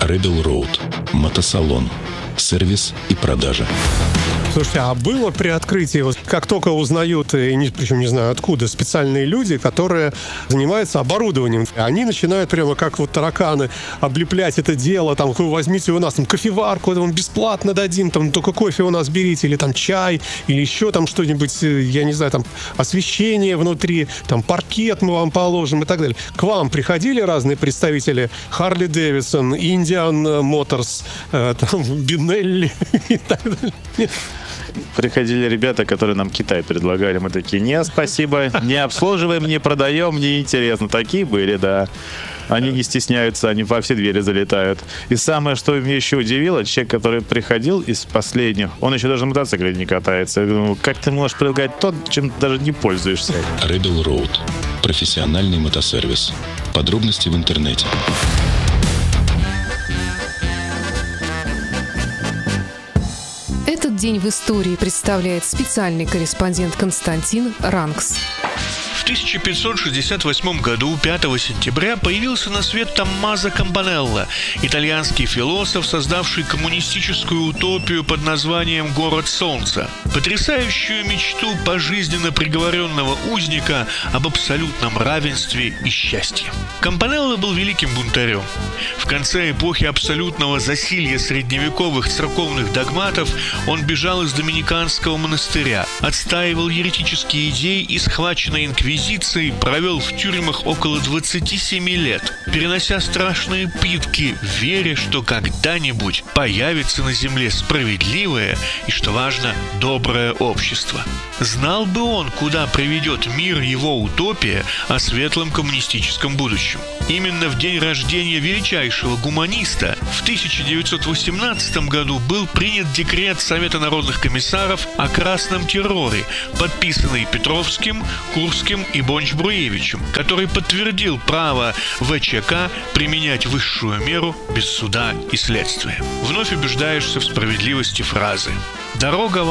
Rebel Road. Мотосалон. Сервис и продажа. Слушайте, а было при открытии, вот как только узнают, причем не знаю откуда, специальные люди, которые занимаются оборудованием, они начинают прямо как вот тараканы облеплять это дело, там, вы возьмите у нас там кофеварку, это вам бесплатно дадим, там, только кофе у нас берите, или там чай, или еще там что-нибудь, я не знаю, там, освещение внутри, там, паркет мы вам положим и так далее. К вам приходили разные представители Harley Davidson, Indian Motors, Бинелли и так далее? Приходили ребята, которые нам Китай предлагали. Мы такие: не, спасибо, не обслуживаем, не продаем, мне интересно. Такие были, да. Они не стесняются, они во все двери залетают. И самое, что меня еще удивило, человек, который приходил из последних, он еще даже на мотоцикле не катается. Я думаю, как ты можешь предлагать то, чем ты даже не пользуешься? Rebel Road. Профессиональный мотосервис. Подробности в интернете. Этот день в истории представляет специальный корреспондент Константин Ранкс. В 1568 году, 5 сентября, появился на свет Томмазо Кампанелла, итальянский философ, создавший коммунистическую утопию под названием «Город солнца», потрясающую мечту пожизненно приговоренного узника об абсолютном равенстве и счастье. Кампанелла был великим бунтарем. В конце эпохи абсолютного засилья средневековых церковных догматов он бежал из доминиканского монастыря, отстаивал еретические идеи и, схваченный инквизицией, провел в тюрьмах около 27 лет, перенося страшные пытки, веря, что когда-нибудь появится на земле справедливое и, что важно, доброе общество. Знал бы он, куда приведет мир его утопия о светлом коммунистическом будущем. Именно в день рождения величайшего гуманиста в 1918 году был принят декрет Совета народных комиссаров о красном терроре, подписанный Петровским, Курским и Бонч-Бруевичем, который подтвердил право ВЧК применять высшую меру без суда и следствия. Вновь убеждаешься в справедливости фразы: «Дорога